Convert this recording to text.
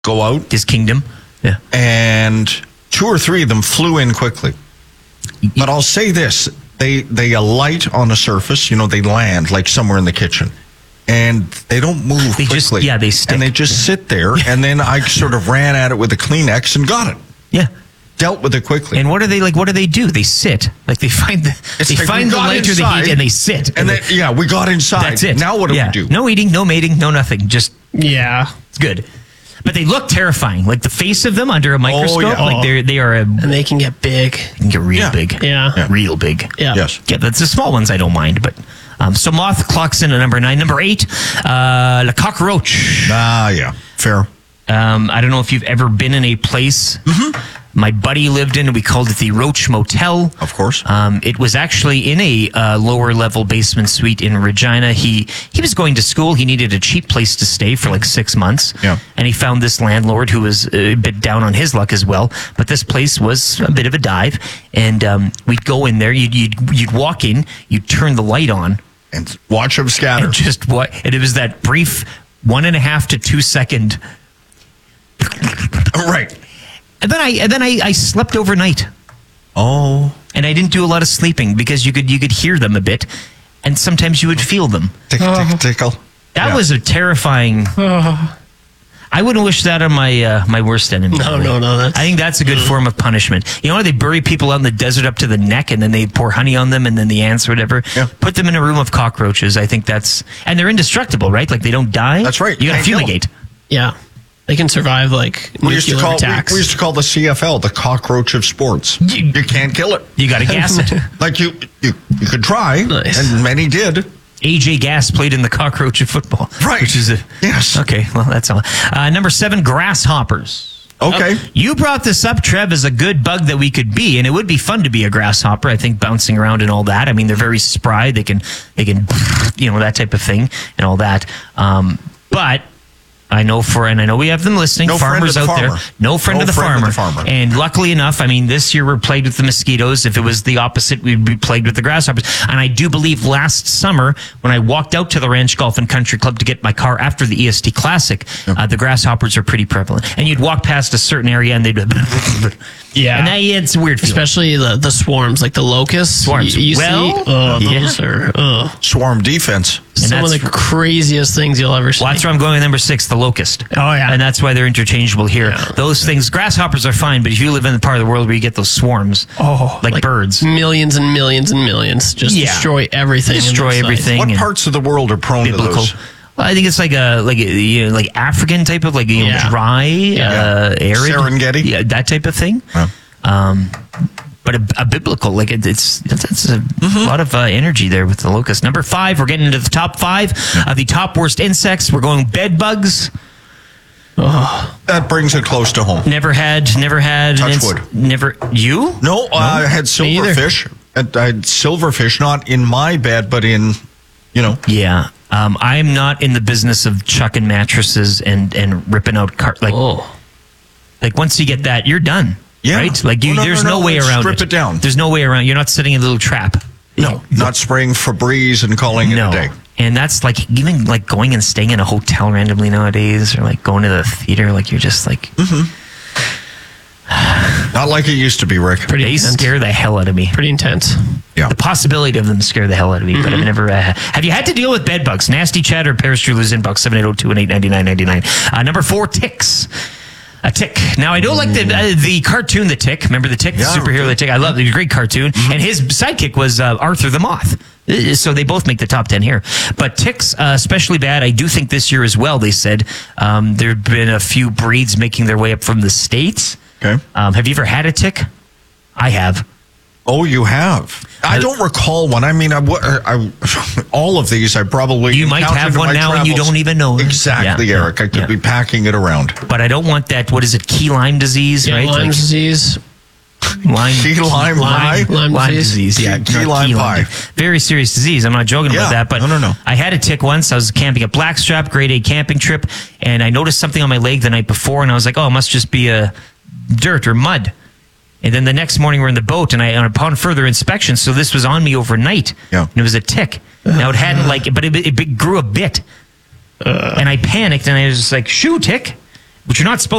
go out. His kingdom. Yeah. And 2 or 3 of them flew in quickly. But I'll say this. They alight on a surface. They land like somewhere in the kitchen. And they don't move quickly. They stick. And they just sit there. And then I sort of ran at it with a Kleenex and got it. Yeah. Dealt with it quickly. And what are they like? What do? They sit. Like they find the lighter they eat and they sit. And then, we got inside. That's it. Now what do we do? No eating, no mating, no nothing. Just it's good. But they look terrifying. Like the face of them under a microscope. Like they are. And they can get big. They can get real big. Yeah. Real big. Yeah. Yes. Yeah, that's the small ones I don't mind, but. So moth clocks in at number 9. Number 8, Le Cockroach. Yeah. Fair. I don't know if you've ever been in a place my buddy lived in. We called it the Roach Motel. Of course. It was actually in a lower level basement suite in Regina. He was going to school. He needed a cheap place to stay for like 6 months. Yeah. And he found this landlord who was a bit down on his luck as well. But this place was a bit of a dive. And we'd go in there. You'd walk in. You'd turn the light on. And watch them scatter. And it was that brief 1.5 to 2 second. Right. And then I slept overnight. Oh. And I didn't do a lot of sleeping because you could hear them a bit, and sometimes you would feel them. Tickle. That was a terrifying. I wouldn't wish that on my worst enemy. No. I think that's a good form of punishment. You know how they bury people out in the desert up to the neck, and then they pour honey on them, and then the ants or whatever. Yeah. Put them in a room of cockroaches. I think and they're indestructible, right? Like they don't die. That's right. You got to fumigate. Yeah. They can survive nuclear attacks. We used to call the CFL the cockroach of sports. You can't kill it. You got to gas it. Like you could try, and many did. AJ Gass played in the cockroach of football. Right. Which is yes. Okay, well, that's all. Number 7, grasshoppers. Okay. You brought this up, Trev, as a good bug that we could be, and it would be fun to be a grasshopper, I think, bouncing around and all that. I mean, they're very spry. They can, that type of thing and all that. But I know we have them listening, farmers out there. No friend of the farmer. And luckily enough, I mean, this year we're plagued with the mosquitoes. If it was the opposite, we'd be plagued with the grasshoppers. And I do believe last summer, when I walked out to the Ranch Golf and Country Club to get my car after the EST Classic, the grasshoppers are pretty prevalent. And you'd walk past a certain area and they'd... Yeah. And it's a weird feeling. Especially the swarms, like the locusts. Swarms. You see? Those are... Swarm defense. Some of the craziest things you'll ever see. Well, that's where I'm going with number 6, the locust. Oh, yeah. And that's why they're interchangeable here. Yeah. Those things, grasshoppers are fine, but if you live in the part of the world where you get those swarms, like birds. Millions and millions and millions. Just destroy everything. Destroy everything. What parts of the world are prone to those? Well, I think it's like African type of dry arid Serengeti, that type of thing. But a biblical, it's a lot of energy there with the locust. Number 5, we're getting into the top 5 of the top worst insects. We're going bed bugs. That brings it close to home. Never had. Touch wood. Never. You? No, I had silverfish. I had silverfish, not in my bed, but in, Yeah. I'm not in the business of chucking mattresses and ripping out like once you get that, you're done. Yeah. Right? Like there's no way around it. Strip it down. There's no way around. You're not setting a little trap. No, not spraying Febreze and calling it a day. And that's even going and staying in a hotel randomly nowadays, or going to the theater. Like you're just like, not like it used to be, Rick. They scare the hell out of me. Pretty intense. Yeah. The possibility of them scare the hell out of me, but I've never. Have you had to deal with bed bugs? Nasty Chat or Paris Drewler's inbox 7802 and 899.99. Number 4, ticks. A tick. Now, I don't like the cartoon, The Tick. Remember The Tick? The superhero, The Tick? I love it. It's a great cartoon. And his sidekick was Arthur the Moth. So they both make the top 10 here. But ticks, especially bad. I do think this year as well, they said. There have been a few breeds making their way up from the States. Okay. Have you ever had a tick? I have. Oh, you have? I don't recall one. I mean, all of these I probably... You might have one now and you don't even know. Exactly, Eric. I could be packing it around. But I don't want that, what is it, key Lyme disease, right? Lyme disease. Key Lyme disease. Yeah, key Lyme pie. Very serious disease. I'm not joking about that. But no. I had a tick once. I was camping at Blackstrap, grade 8 camping trip, and I noticed something on my leg the night before, and I was like, oh, it must just be a dirt or mud. And then the next morning we're in the boat, and upon further inspection, so this was on me overnight. Yeah. And it was a tick. Now it hadn't but it grew a bit. And I panicked, and I was just like, shoo, tick. which you're not supposed